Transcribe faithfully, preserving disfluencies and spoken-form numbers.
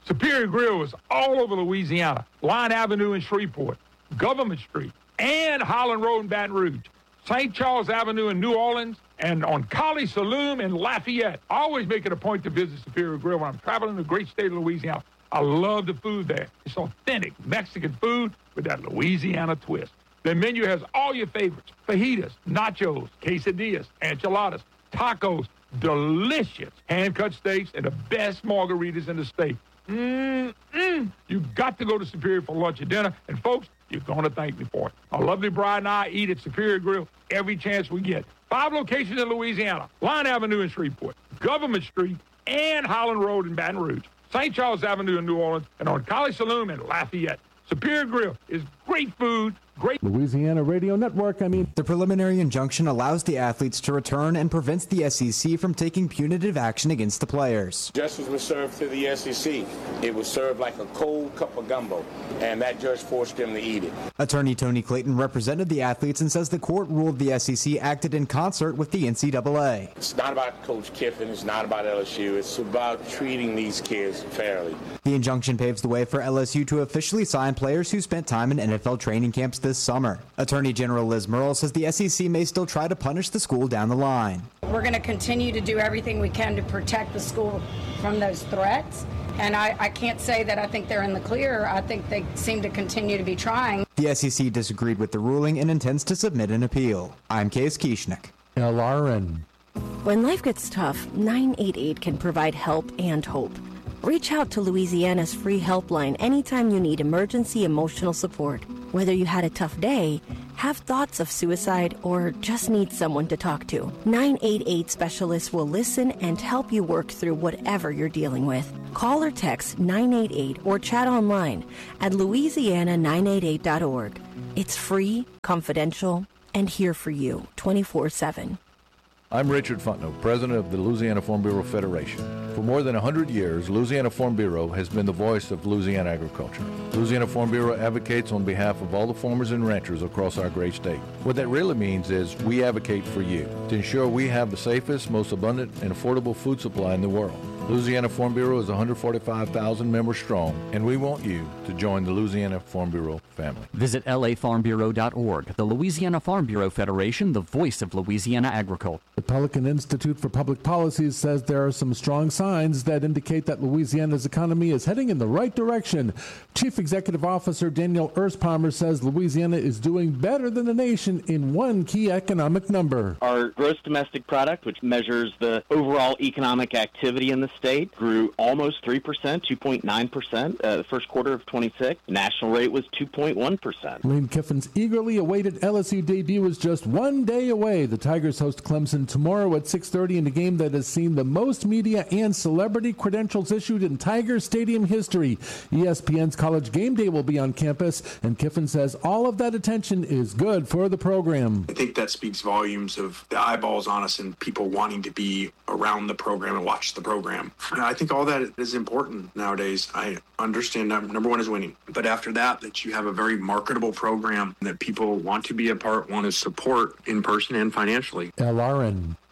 Superior Grill is all over Louisiana. Line Avenue in Shreveport, Government Street, and Holland Road in Baton Rouge. Saint Charles Avenue in New Orleans, and on Collie Saloon in Lafayette. I always make it a point to visit Superior Grill when I'm traveling the great state of Louisiana. I love the food there. It's authentic Mexican food with that Louisiana twist. The menu has all your favorites: fajitas, nachos, quesadillas, enchiladas, tacos, delicious hand-cut steaks, and the best margaritas in the state. Mm-mm. You've got to go to Superior for lunch and dinner. And, folks, you're going to thank me for it. My lovely bride and I eat at Superior Grill every chance we get. Five locations in Louisiana: Line Avenue in Shreveport, Government Street, and Holland Road in Baton Rouge, Saint Charles Avenue in New Orleans, and on Collie Saloon in Lafayette. Superior Grill is great food, great... Louisiana Radio Network, I mean... The preliminary injunction allows the athletes to return and prevents the S E C from taking punitive action against the players. Justice was served to the S E C. It was served like a cold cup of gumbo, and that judge forced them to eat it. Attorney Tony Clayton represented the athletes and says the court ruled the S E C acted in concert with the N C double A. It's not about Coach Kiffin. It's not about L S U. It's about treating these kids fairly. The injunction paves the way for L S U to officially sign players who spent time in N F L training camps this summer. Attorney General Liz Murrell says the S E C may still try to punish the school down the line. We're going to continue to do everything we can to protect the school from those threats. And I, I can't say that I think they're in the clear. I think they seem to continue to be trying. The S E C disagreed with the ruling and intends to submit an appeal. I'm Case Kieschnick. L R N. When life gets tough, nine eight eight can provide help and hope. Reach out to Louisiana's free helpline anytime you need emergency emotional support. Whether you had a tough day, have thoughts of suicide, or just need someone to talk to, nine eight eight specialists will listen and help you work through whatever you're dealing with. Call or text nine eight eight or chat online at louisiana nine eight eight dot org. It's free, confidential, and here for you twenty-four seven. I'm Richard Fontenot, president of the Louisiana Farm Bureau Federation. For more than one hundred years, Louisiana Farm Bureau has been the voice of Louisiana agriculture. Louisiana Farm Bureau advocates on behalf of all the farmers and ranchers across our great state. What that really means is we advocate for you to ensure we have the safest, most abundant, and affordable food supply in the world. Louisiana Farm Bureau is one hundred forty-five thousand members strong, and we want you to join the Louisiana Farm Bureau family. Visit L A farm bureau dot org. The Louisiana Farm Bureau Federation, the voice of Louisiana agriculture. The Pelican Institute for Public Policy says there are some strong signs that indicate that Louisiana's economy is heading in the right direction. Chief Executive Officer Daniel Erspalmer says Louisiana is doing better than the nation in one key economic number. Our gross domestic product, which measures the overall economic activity in the state, grew almost three percent, two point nine percent, uh, the first quarter of twenty-six. The national rate was two point one percent. Lane Kiffin's eagerly awaited L S U debut is just one day away. The Tigers host Clemson tomorrow at six thirty in a game that has seen the most media and celebrity credentials issued in Tiger Stadium history. E S P N's College Game Day will be on campus, and Kiffin says all of that attention is good for the program. I think that speaks volumes of the eyeballs on us and people wanting to be around the program and watch the program. I think all that is important nowadays. I understand that number one is winning, but after that, that you have a very marketable program that people want to be a part, want to support in person and financially. L R N.